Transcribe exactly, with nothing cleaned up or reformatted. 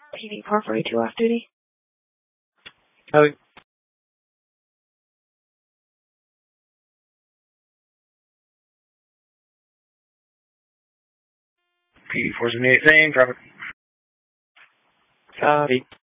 P D four forty-two off duty. Copy. P D four seventy-eight, same, traffic. Copy.